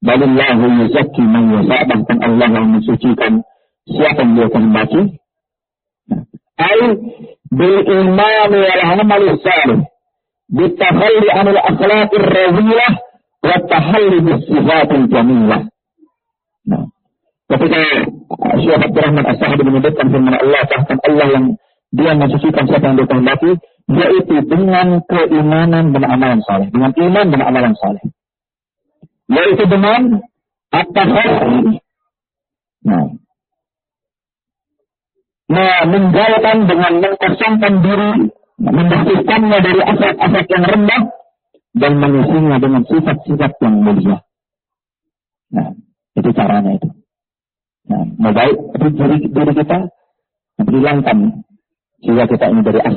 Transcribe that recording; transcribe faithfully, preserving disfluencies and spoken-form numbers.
Balillahu yuzakki man yasha, bahkan Allah yang mensucikan siapa yang dia kehendaki. Ai bil iman wal amal salih, bittakhalli anil akhlaqir radhiyah wa tahalli bis sifatil jamilah. Nah, ketika Syekh Abdul Rahman As-Sa'di menyebutkan firman Allah, bahkan Allah yang dia mensucikan siapa yang dia kehendaki, yaitu dengan keimanan dan amalan saleh, dengan iman dan amalan saleh. Yaitu dengan at-tahalli. Nah, nah, menjauhkan dengan mengkosongkan diri, membersihkannya dari aset-aset yang rendah dan mengisinya dengan sifat-sifat yang mulia. Nah, itu caranya itu. Nah, mau baik diri, diri kita, hilangkan jiwa kita ini dari aset